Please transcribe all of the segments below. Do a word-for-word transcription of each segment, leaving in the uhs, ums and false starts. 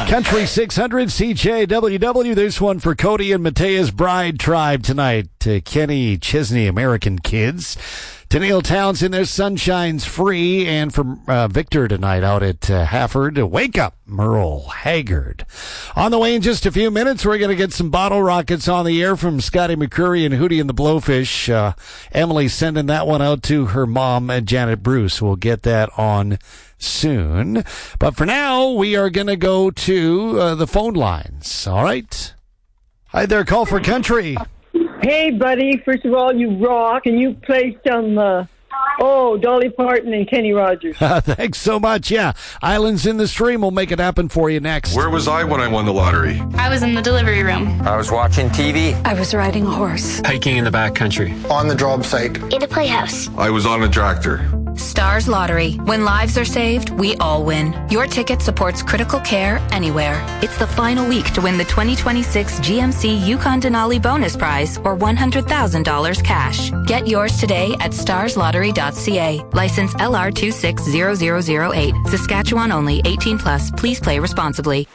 Country six hundred C J W W. This one for Cody and Matea's Bride Tribe tonight. To Kenny Chesney, American Kids. To Neil Townsend, there's Sunshine's Free. And for uh, Victor tonight out at uh, Hafford, Wake Up, Merle Haggard. On the way in just a few minutes, we're going to get some bottle rockets on the air from Scotty McCreery and Hootie and the Blowfish. Uh, Emily's sending that one out to her mom, uh, Janet Bruce. We'll get that on soon. But for now, we are going to go to uh, the phone lines. All right? Hi there, Call for Country. Hey, buddy. First of all, you rock, and you play some, uh, oh, Dolly Parton and Kenny Rogers. Thanks so much. Yeah, Islands in the Stream will make it happen for you next. Where was I when I won the lottery? I was in the delivery room. I was watching T V. I was riding a horse. Hiking in the backcountry. On the job site. In a playhouse. I was on a tractor. Stars Lottery. When lives are saved, we all win. Your ticket supports critical care anywhere. It's the final week to win the twenty twenty-six G M C Yukon Denali Bonus Prize or one hundred thousand dollars cash. Get yours today at stars lottery dot c a. License L R two six zero zero zero eight. Saskatchewan only. eighteen plus. Please play responsibly.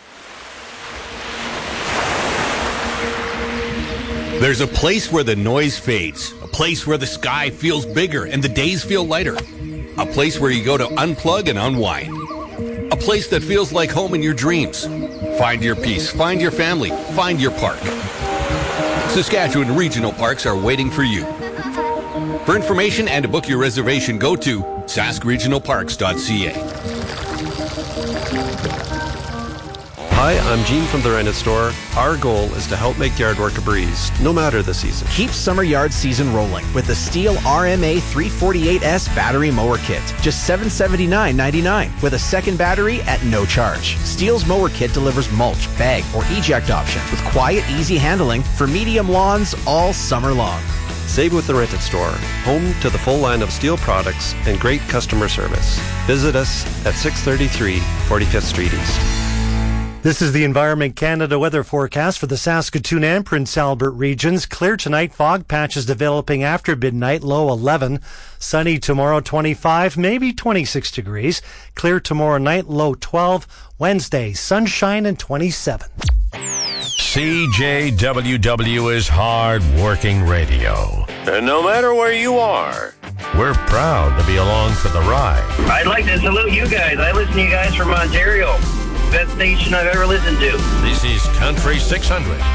There's a place where the noise fades. A place where the sky feels bigger and the days feel lighter. A place where you go to unplug and unwind. A place that feels like home in your dreams. Find your peace, find your family, find your park. Saskatchewan Regional Parks are waiting for you. For information and to book your reservation, go to sask regional parks dot c a. Hi, I'm Gene from the Rented Store. Our goal is to help make yard work a breeze, no matter the season. Keep summer yard season rolling with the Steel R M A three forty-eight S battery mower kit. Just seven hundred seventy-nine dollars and ninety-nine cents with a second battery at no charge. Steel's mower kit delivers mulch, bag, or eject options with quiet, easy handling for medium lawns all summer long. Save with the Rented Store, home to the full line of Steel products and great customer service. Visit us at six thirty-three forty-fifth Street East. This is the Environment Canada weather forecast for the Saskatoon and Prince Albert regions. Clear tonight, fog patches developing after midnight, low eleven. Sunny tomorrow, twenty-five, maybe twenty-six degrees. Clear tomorrow night, low twelve. Wednesday, sunshine and twenty-seven. C J W W is hard-working radio. And no matter where you are, we're proud to be along for the ride. I'd like to salute you guys. I listen to you guys from Ontario. Best station I've ever listened to. This is Country six hundred.